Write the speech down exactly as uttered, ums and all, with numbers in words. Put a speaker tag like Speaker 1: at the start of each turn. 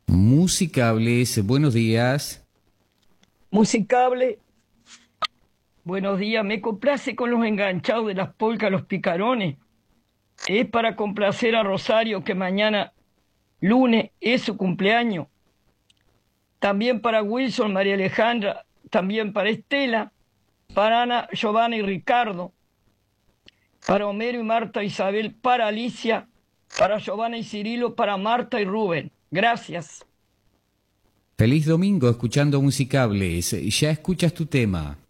Speaker 1: Musicables, buenos días.
Speaker 2: Musicable, buenos días. Me complace con los enganchados de las polcas, los picarones. Es para complacer a Rosario, que mañana, lunes, es su cumpleaños. También para Wilson, María Alejandra, también para Estela, para Ana, Giovanna y Ricardo, para Homero y Marta Isabel, para Alicia, para Giovanna y Cirilo, para Marta y Rubén. Gracias.
Speaker 1: Feliz domingo escuchando Musicables. Ya escuchas tu tema.